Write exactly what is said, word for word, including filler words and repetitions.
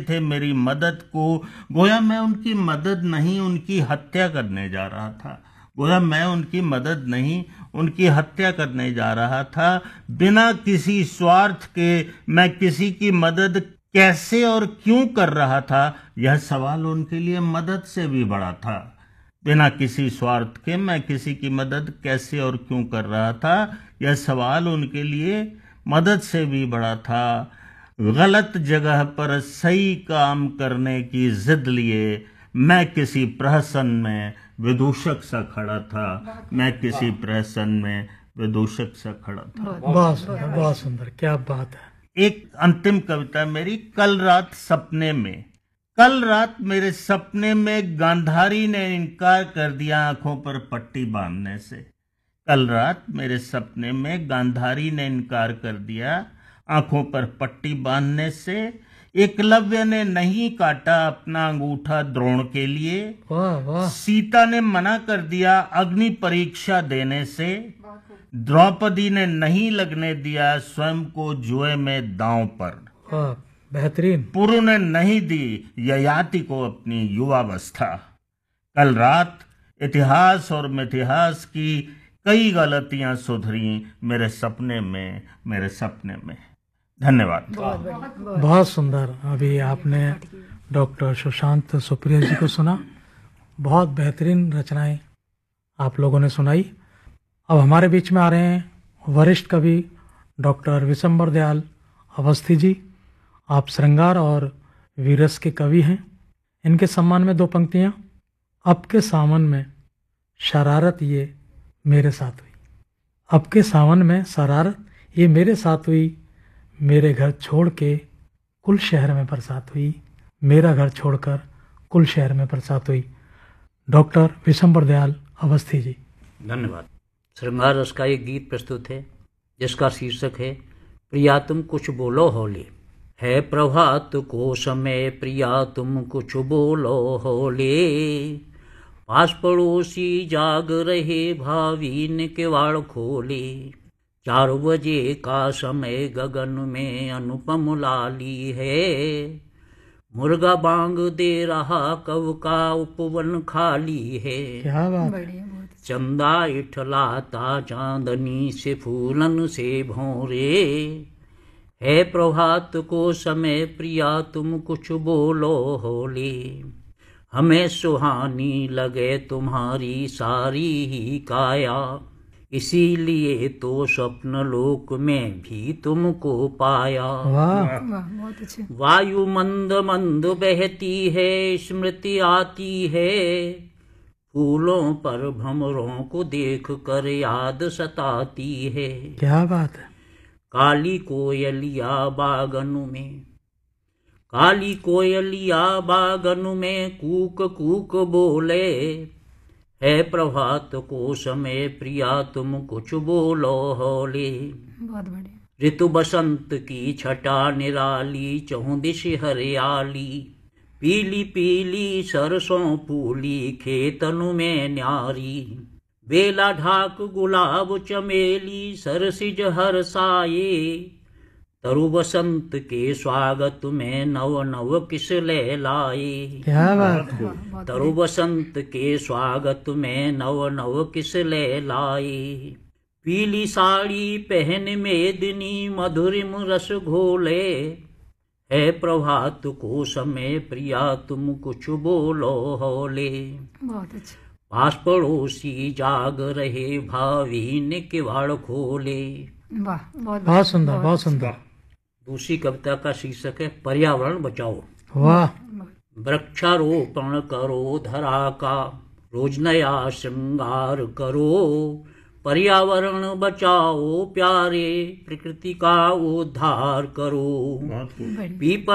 थे मेरी मदद को, गोया मैं उनकी मदद नहीं उनकी हत्या करने जा रहा था। गोया मैं उनकी मदद नहीं उनकी हत्या करने जा रहा था। बिना किसी स्वार्थ के मैं किसी की मदद कैसे और क्यों कर रहा था, यह सवाल उनके लिए मदद से भी बड़ा था। बिना किसी स्वार्थ के मैं किसी की मदद कैसे और क्यों कर रहा था, यह सवाल उनके लिए मदद से भी बड़ा था। गलत जगह पर सही काम करने की जिद लिए मैं किसी प्रहसन में विदूषक सा खड़ा था। मैं किसी प्रहसन में विदूषक सा खड़ा था। बहुत सुंदर, बहुत सुंदर, क्या बात है। एक अंतिम कविता मेरी, कल रात सपने में। कल रात मेरे सपने में गांधारी ने इनकार कर दिया आंखों पर पट्टी बांधने से। कल रात मेरे सपने में गांधारी ने इनकार कर दिया आंखों पर पट्टी बांधने से। एकलव्य ने नहीं काटा अपना अंगूठा द्रोण के लिए। वाह वाह। सीता ने मना कर दिया अग्नि परीक्षा देने से। द्रौपदी ने नहीं लगने दिया स्वयं को जुए में दांव पर। वाह, बेहतरीन। पुरु ने नहीं दी ययाति को अपनी युवावस्था। कल रात इतिहास और मिथिहास की कई गलतियां सुधरी मेरे सपने में, मेरे सपने में। धन्यवाद। बहुत सुंदर। अभी आपने डॉक्टर सुशांत सुप्रिया जी को सुना। बहुत बेहतरीन रचनाएं आप लोगों ने सुनाई। अब हमारे बीच में आ रहे हैं वरिष्ठ कवि डॉक्टर विशंबर दयाल अवस्थी जी। आप श्रृंगार और वीरस के कवि हैं। इनके सम्मान में दो पंक्तियां। अब के सावन में शरारत ये मेरे साथ हुई। अब के सावन में शरारत ये मेरे साथ हुई। मेरे घर छोड़ के कुल शहर में बरसात हुई। मेरा घर छोड़कर कुल शहर में बरसात हुई। डॉक्टर विशंबर दयाल अवस्थी जी। धन्यवाद। श्रृंगार रस का एक गीत प्रस्तुत है जिसका शीर्षक है प्रिया तुम कुछ बोलो होले। है प्रभात को समय प्रिया तुम कुछ बोलो होले। पास पड़ोसी जाग रहे भावीन किवाड़ खोले। चार बजे का समय गगन में अनुपम लाली है। मुर्गा बांग दे रहा कब का उपवन खाली है। क्या बात। चंदा इठलाता चांदनी से फूलन से भौरे। है प्रभात को समय प्रिया तुम कुछ बोलो होले। हमें सुहानी लगे तुम्हारी सारी ही काया। इसीलिए तो स्वप्न लोक में भी तुमको पाया। वाह। वायु मंद मंद बहती है स्मृति आती है। फूलों पर भंवरों को देख कर याद सताती है। क्या बात है। काली कोयलिया बागन में काली कोयलिया बागन में कूक कूक बोले। है प्रभात को समय प्रिया तुम कुछ बोलो होले। बहुत बढ़िया। ऋतु बसंत की छटा निराली चौदिश हरियाली। पीली पीली सरसों फूली खेतनु में न्यारी। बेला ढाक गुलाब चमेली सरसिज हरसाए। तरु बसंत के स्वागत में नव नव किस ले लाए। क्या बात है। तरु बसंत के स्वागत में नव नव किस ले लाए। पीली साड़ी पहन मेदिनी मधुरिम रस घोले। है प्रभात को समय प्रिया तुम कुछ बोलो होले। बहुत अच्छा। पास पड़ोसी जाग रहे भावीन किवाड़ खोले। वाह, बहुत बहुत सुंदर, बहुत सुंदर। दूसरी कविता का शीर्षक है पर्यावरण बचाओ। वाह। वृक्षारोपण करो धरा का रोज नया श्रृंगार करो। पर्यावरण बचाओ प्यारे प्रकृति का उद्धार करो। बढ़िया। पीपल